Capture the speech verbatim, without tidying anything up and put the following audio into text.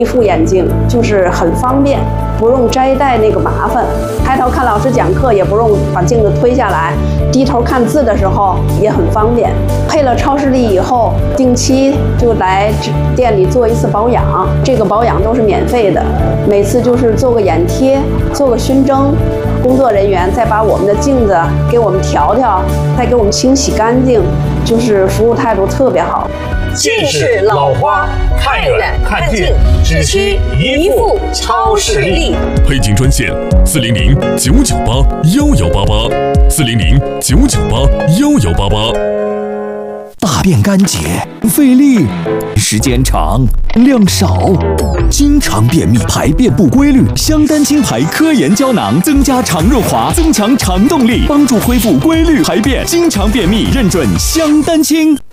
一副眼镜就是很方便，不用摘戴那个麻烦。抬头看老师讲课也不用把镜子推下来，低头看字的时候也很方便。配了超视力以后，定期就来店里做一次保养，这个保养都是免费的。每次就是做个眼贴，做个熏蒸，工作人员再把我们的镜子给我们调调，再给我们清洗干净，就是服务态度特别好。 近视老花，看远看近，只需一副超视力。 配镜专线：四零零九九八幺幺八八，四零零九九八幺幺八八。 大便干结、费力、时间长、量少，经常便秘、排便不规律，香丹清排科研胶囊增加肠润滑，增强肠动力，帮助恢复规律排便。经常便秘，认准香丹清。